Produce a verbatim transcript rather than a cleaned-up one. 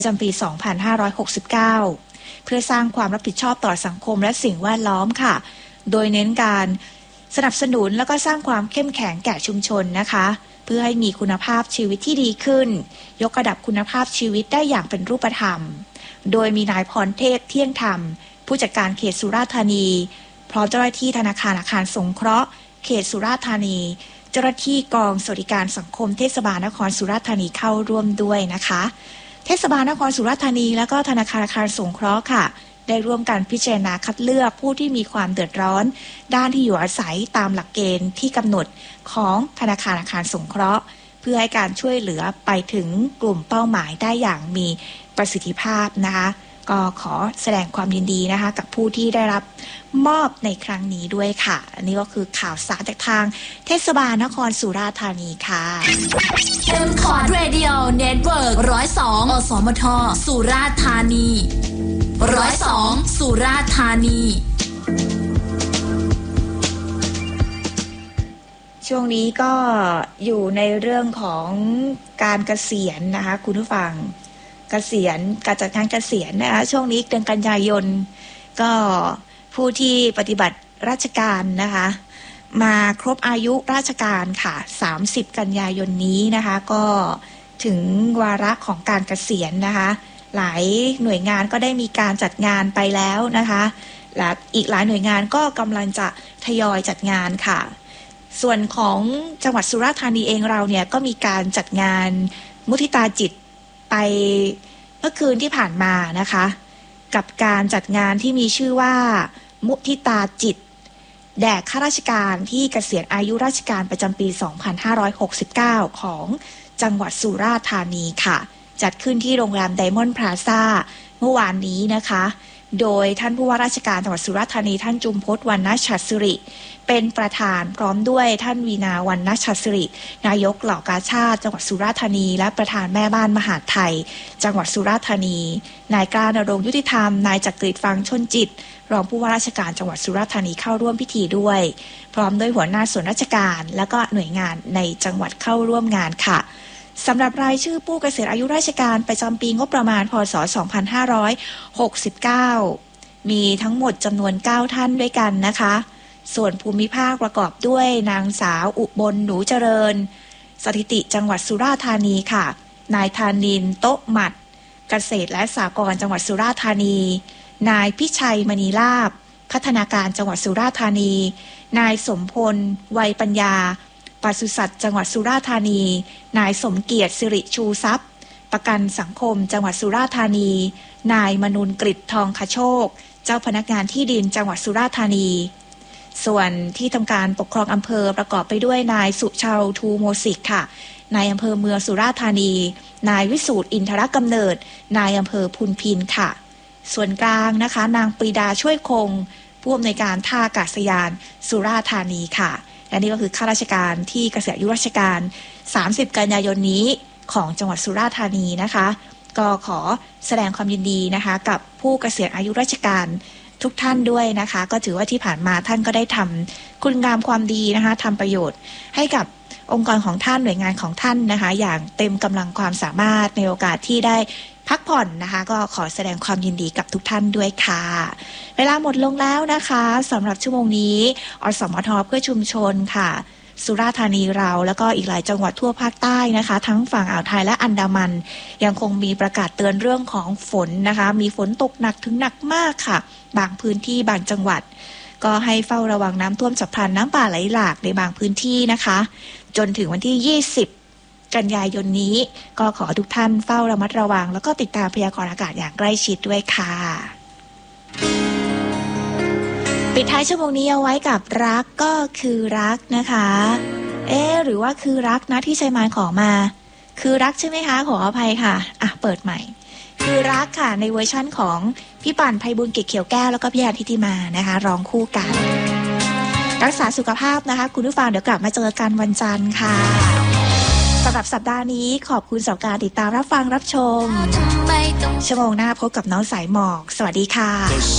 ประจำปี สองพันห้าร้อยหกสิบเก้า เพื่อสร้างความรับผิดชอบต่อสังคมและสิ่งแวดล้อมค่ะโดยเน้นการสนับสนุนแล้วก็สร้างความเข้มแข็งแก่ชุมชนนะคะเพื่อให้มีคุณภาพชีวิตที่ดีขึ้นยกระดับคุณภาพชีวิตได้อย่างเป็นรูปธรรมโดยมีนายพรเทพเที่ยงธรรมผู้จัดการเขตสุราษฎร์ธานีพร้อมเจ้าหน้าที่ธนาคารอาคารสงเคราะห์เขตสุราษฎร์ธานีเจ้าหน้าที่กองสวัสดิการสังคมเทศบาลนครสุราษฎร์ธานีเข้าร่วมด้วยนะคะเทศบาลนครสุราษฎร์ธานีและก็ธนาคารอาคารสงเคราะห์ค่ะได้ร่วมกันพิจารณาคัดเลือกผู้ที่มีความเดือดร้อนด้านที่อยู่อาศัยตามหลักเกณฑ์ที่กำหนดของธนาคารอาคารสงเคราะห์เพื่อให้การช่วยเหลือไปถึงกลุ่มเป้าหมายได้อย่างมีประสิทธิภาพนะคะก็ขอแสดงความยินดีนะคะกับผู้ที่ได้รับมอบในครั้งนี้ด้วยค่ะอันนี้ก็คือข่าวสารจากทางเทศบาลนครสุราษฎร์ธานีค่ะ M Cord Radio Network หนึ่งร้อยสอง อสมทสุราษฎร์ธานีหนึ่งร้อยสองสุราษฎร์ธานีช่วงนี้ก็อยู่ในเรื่องของการเกษียณนะคะคุณผู้ฟังเกษียณการจัดงานเกษียณนะคะช่วงนี้เดือนกันยายนก็ผู้ที่ปฏิบัติราชการนะคะมาครบอายุราชการค่ะสามสิบกันยายนนี้นะคะก็ถึงวาระของการเกษียณนะคะหลายหน่วยงานก็ได้มีการจัดงานไปแล้วนะคะและอีกหลายหน่วยงานก็กำลังจะทยอยจัดงานค่ะส่วนของจังหวัดสุราษฎร์ธานีเองเราเนี่ยก็มีการจัดงานมุทิตาจิตไปเมื่อคืนที่ผ่านมานะคะกับการจัดงานที่มีชื่อว่ามุทิตาจิตแด่ข้าราชการที่เกษียณอายุราชการประจำปี สองพันห้าร้อยหกสิบเก้า ของจังหวัดสุราษฎร์ธานีค่ะจัดขึ้นที่โรงแรมไดมอนด์พลาซ่าเมื่อวานนี้นะคะโดยท่านผู้ว่าราชการจังหวัดสุราษฎร์ธานีท่านจุมพจน์วรรณฉัตรสิริเป็นประธานพร้อมด้วยท่านวีณาวรรณฉัตรสิรินายกเหล่ากาชาดจังหวัดสุราษฎร์ธานีและประธานแม่บ้านมหาดไทยจังหวัดสุราษฎร์ธานีนายกล้านรงค์ยุติธรรมนายจักริดฟังชนจิตรองผู้ว่าราชการจังหวัดสุราษฎร์ธานีเข้าร่วมพิธีด้วยพร้อมด้วยหัวหน้าส่วนราชการและก็หน่วยงานในจังหวัดเข้าร่วมงานค่ะสำหรับรายชื่อผู้เกษียณอายุราชการประจำปีงบประมาณพ.ศ. สองพันห้าร้อยหกสิบเก้ามีทั้งหมดจำนวนเก้าท่านด้วยกันนะคะส่วนภูมิภาคประกอบด้วยนางสาวอุบลหนูเจริญสถิติจังหวัดสุราษฎร์ธานีค่ะนายธานินโต๊ะหมัดเกษตรและสหกรณ์จังหวัดสุราษฎร์ธานีนายพิชัยมณีลาภพัฒนาการจังหวัดสุราษฎร์ธานีนายสมพลวัยปัญญาปศุสัตว์จังหวัดสุราษฎร์ธานีนายสมเกียรติสิริชูทรัพย์ประกันสังคมจังหวัดสุราษฎร์ธานีนายมนุนกฤษทองคโชคเจ้าพนักงานที่ดินจังหวัดสุราษฎร์ธานีส่วนที่ทำการปกครองอำเภอประกอบไปด้วยนายสุชาวทูโมสิกค่ะนายอำเภอเมืองสุราษฎร์ธานีนายวิสูตรอินทรกำเนิดนายอำเภอพุนพินค่ะส่วนกลางนะคะนางปรีดาช่วยคงผู้อำนวยการท่าอากาศยานสุราษฎร์ธานีค่ะและนี่ก็คือข้าราชการที่เกษียณอายุราชการสามสิบกันยายนนี้ของจังหวัดสุราษฎร์ธานีนะคะก็ขอแสดงความยินดีนะคะกับผู้เกษียณอายุราชการทุกท่านด้วยนะคะก็ถือว่าที่ผ่านมาท่านก็ได้ทำคุณงามความดีนะคะทำประโยชน์ให้กับองค์กรของท่านหน่วยงานของท่านนะคะอย่างเต็มกำลังความสามารถในโอกาสที่ได้พักผ่อนนะคะก็ขอแสดงความยินดีกับทุกท่านด้วยค่ะเวลาหมดลงแล้วนะคะสำหรับชั่วโมงนี้อสมทเพื่อชุมชนค่ะสุราษฎร์ธานีเราแล้วก็อีกหลายจังหวัดทั่วภาคใต้นะคะทั้งฝั่งอ่าวไทยและอันดามันยังคงมีประกาศเตือนเรื่องของฝนนะคะมีฝนตกหนักถึงหนักมากค่ะบางพื้นที่บางจังหวัดก็ให้เฝ้าระวังน้ำท่วมฉับพลันน้ำป่าไหลหลากในบางพื้นที่นะคะจนถึงวันที่ยี่สิบกันยายนนี้ก็ขอทุกท่านเฝ้าระมัดระวังแล้วก็ติดตามพยากรณ์อากาศอย่างใกล้ชิดด้วยค่ะปิดท้ายชั่วโมงนี้เอาไว้กับรักก็คือรักนะคะเอ๊ะหรือว่าคือรักนะที่ชัยมานขอมาคือรักใช่ไหมคะขออภัยค่ะอ่ะเปิดใหม่คือรักค่ะในเวอร์ชั่นของพี่ปั่นไพบุญเกียรติเขียวแก้วแล้วก็พี่อาทิติมานะคะร้องคู่กันรักษาสุขภาพนะคะคุณผู้ฟังเดี๋ยวกลับมาเจอกันวันจันทร์ค่ะสำหรับสัปดาห์นี้ขอบคุณสำหรับการติดตามรับฟังรับชมชั่วโมงหน้าพบกับน้องสายหมอกสวัสดีค่ะ